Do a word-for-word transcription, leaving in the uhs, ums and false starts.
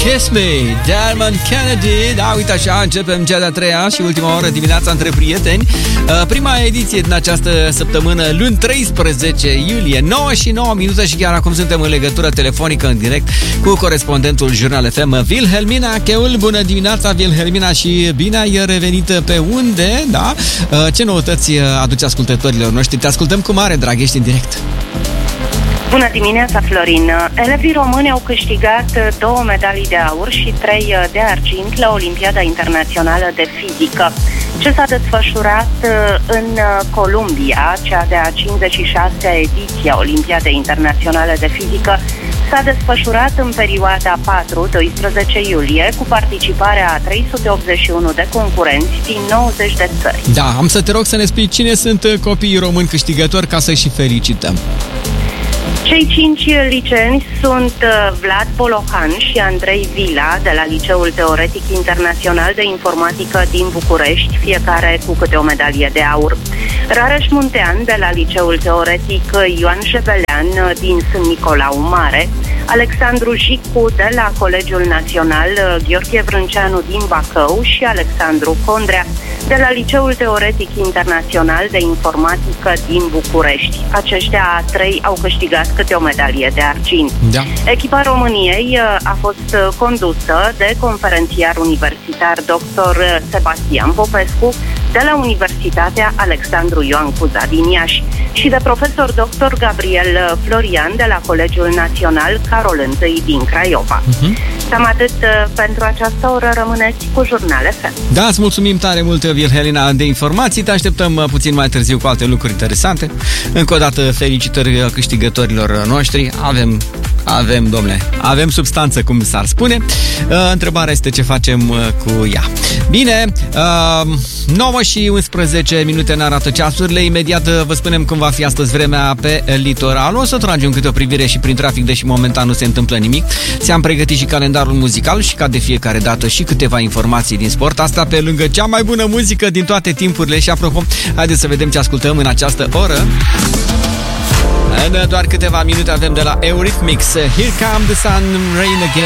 Kiss Me, Dermot Kennedy. Da, uite așa, începem cea de-a treia și ultima oră dimineața între prieteni. Prima ediție din această săptămână, luni treisprezece iulie, nouă și nouă minute și chiar acum suntem în legătură telefonică în direct cu corespondentul Jurnal F M, Wilhelmina Cheul. Bună dimineața, Wilhelmina, și bine ai revenit pe unde, da? Ce noutăți aduci ascultătorilor noștri? Te ascultăm cu mare drag, ești în direct. Bună dimineața, Florin! Elevii români au câștigat două medalii de aur și trei de argint la Olimpiada Internațională de Fizică, ce s-a desfășurat în Columbia, cea de-a cincizeci și șasea ediție a Olimpiadei Internaționale de Fizică. S-a desfășurat în perioada patru doisprezece iulie cu participarea a trei sute optzeci și unu de concurenți din nouăzeci de țări. Da, am să te rog să ne spui cine sunt copiii români câștigători ca să-i și felicităm. Cei cinci liceeni sunt Vlad Polohan și Andrei Vila de la Liceul Teoretic Internațional de Informatică din București, fiecare cu câte o medalie de aur. Rareș Muntean de la Liceul Teoretic Ioan Șebelean din Sânt Nicolau Mare, Alexandru Jicu de la Colegiul Național Gheorghe Vrânceanu din Bacău și Alexandru Condrea de la Liceul Teoretic Internațional de Informatică din București. Aceștia trei au câștigat câte o medalie de argint. Da. Echipa României a fost condusă de conferențiar universitar doctor Sebastian Popescu de la Universitatea Alexandru Ioan Cuza din Iași și de profesor doctor Gabriel Florian de la Colegiul Național Carol I din Craiova. Uh-huh. Cam atât pentru această oră, rămâneți cu Jurnal F M. Da, îți mulțumim tare mult, Wilhelmina, de informații. Te așteptăm puțin mai târziu cu alte lucruri interesante. Încă o dată, felicitări câștigătorilor noștri. Avem, avem, domnule, avem substanță, cum s-ar spune. Întrebarea este ce facem cu ea. Bine, nouă și unsprezece minute ne arată ceasurile. Imediat vă spunem cum va fi astăzi vremea pe litoral. O să tragem câte o privire și prin trafic, deși momentan nu se întâmplă nimic. Ți-am pregătit și calendarul muzical și, ca de fiecare dată, și câteva informații din sport. Asta pe lângă cea mai bună muzică din toate timpurile. Și apropo, haideți să vedem ce ascultăm în această oră. În doar câteva minute avem de la Eurythmics Here Come the Sun, Rain Again.